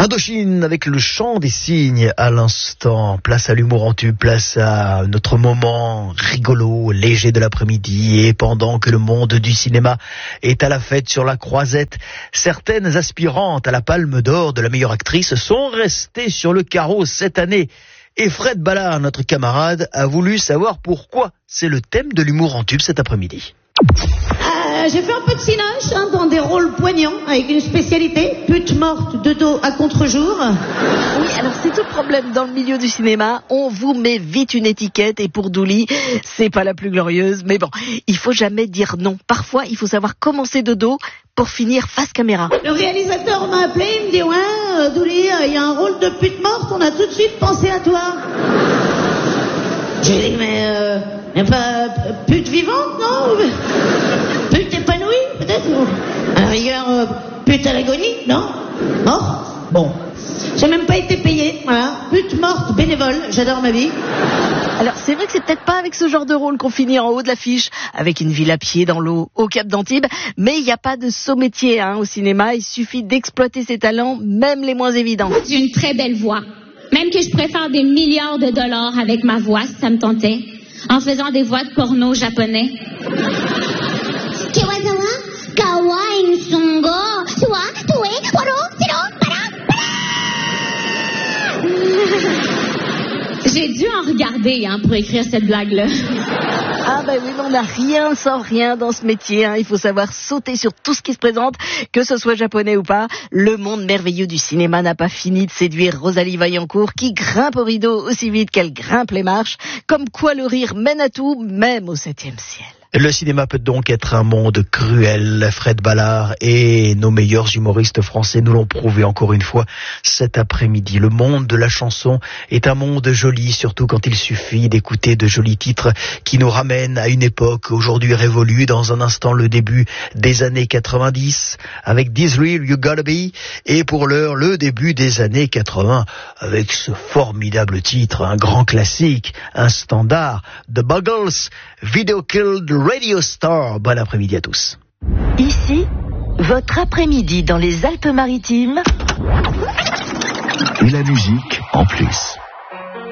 Indochine avec le chant des cygnes à l'instant. Place à l'humour en tube, place à notre moment rigolo, léger de l'après-midi. Et pendant que le monde du cinéma est à la fête sur la croisette, certaines aspirantes à la Palme d'Or de la meilleure actrice sont restées sur le carreau cette année. Et Fred Ballard, notre camarade, a voulu savoir pourquoi. C'est le thème de l'humour en tube cet après-midi. J'ai fait un peu de cinoche dans des rôles poignants avec une spécialité, pute morte de dos à contre-jour. Oui, alors c'est tout le problème dans le milieu du cinéma, on vous met vite une étiquette et pour Douli, c'est pas la plus glorieuse, mais bon, il faut jamais dire non. Parfois, il faut savoir commencer de dos pour finir face caméra. Le réalisateur m'a appelé, il me dit ouais, Douli, il y a un rôle de pute morte, on a tout de suite pensé à toi. J'ai dit mais pas pute vivante, non? Pute épanouie, peut-être? À la rigueur, pute à l'agonie, non? Morte? Bon. J'ai même pas été payée, voilà. Pute morte, bénévole, j'adore ma vie. Alors c'est vrai que c'est peut-être pas avec ce genre de rôle qu'on finit en haut de l'affiche, avec une ville à pied dans l'eau au Cap d'Antibes, mais il n'y a pas de saut métier au cinéma, il suffit d'exploiter ses talents, même les moins évidents. J'ai une très belle voix. Même que je pourrais faire des milliards de dollars avec ma voix, si ça me tentait, en faisant des voix de porno japonais. J'ai dû en regarder pour écrire cette blague-là. Ah ben oui, mais on n'a rien sans rien dans ce métier. Il faut savoir sauter sur tout ce qui se présente, que ce soit japonais ou pas. Le monde merveilleux du cinéma n'a pas fini de séduire Rosalie Vaillancourt, qui grimpe au rideau aussi vite qu'elle grimpe les marches. Comme quoi le rire mène à tout, même au 7e ciel. Le cinéma peut donc être un monde cruel. Fred Ballard et nos meilleurs humoristes français nous l'ont prouvé encore une fois cet après-midi. Le monde de la chanson est un monde joli, surtout quand il suffit d'écouter de jolis titres qui nous ramènent à une époque aujourd'hui révolue. Dans un instant, le début des années 90 avec This Real You Gotta Be, et pour l'heure, le début des années 80 avec ce formidable titre, un grand classique, un standard, The Buggles, Video Killed Radio Star. Bon après-midi à tous. Ici, votre après-midi dans les Alpes-Maritimes. Et la musique en plus.